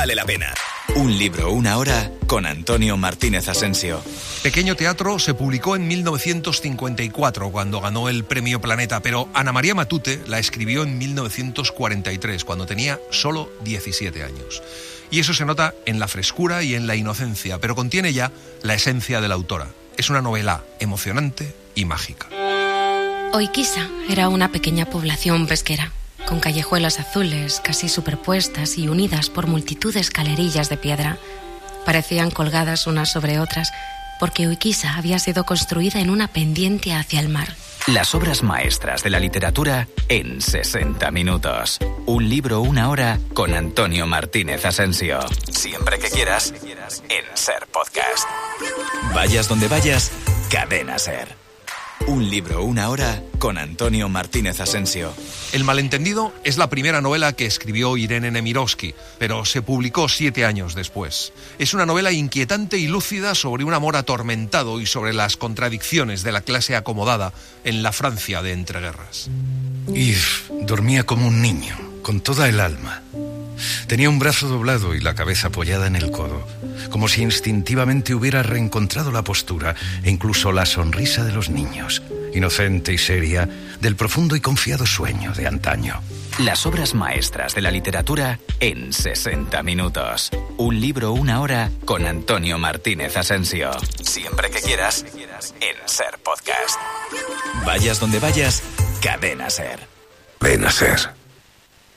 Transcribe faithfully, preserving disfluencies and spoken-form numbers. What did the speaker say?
vale la pena. Un libro, una hora, con Antonio Martínez Asensio. Pequeño Teatro se publicó en mil novecientos cincuenta y cuatro, cuando ganó el Premio Planeta, pero Ana María Matute la escribió en mil novecientos cuarenta y tres, cuando tenía solo diecisiete años. Y eso se nota en la frescura y en la inocencia, pero contiene ya la esencia de la autora. Es una novela emocionante y mágica. Oiquisa era una pequeña población pesquera, con callejuelas azules casi superpuestas y unidas por multitud de escalerillas de piedra. Parecían colgadas unas sobre otras, porque Oiquisa había sido construida en una pendiente hacia el mar. Las obras maestras de la literatura en sesenta minutos. Un libro, una hora, con Antonio Martínez Asensio. Siempre que quieras, en Ser Podcast. Vayas donde vayas, Cadena Ser. Un libro, una hora, con Antonio Martínez Asensio. El malentendido es la primera novela que escribió Irene Nemirovsky, pero se publicó siete años después. Es una novela inquietante y lúcida sobre un amor atormentado y sobre las contradicciones de la clase acomodada en la Francia de entreguerras. Yves dormía como un niño, con toda el alma. Tenía un brazo doblado y la cabeza apoyada en el codo, como si instintivamente hubiera reencontrado la postura e incluso la sonrisa de los niños, inocente y seria, del profundo y confiado sueño de antaño. Las obras maestras de la literatura en sesenta minutos. Un libro, una hora, con Antonio Martínez Asensio. Siempre que quieras, en Ser Podcast. Vayas donde vayas, Cadena Ser. Ven a Ser.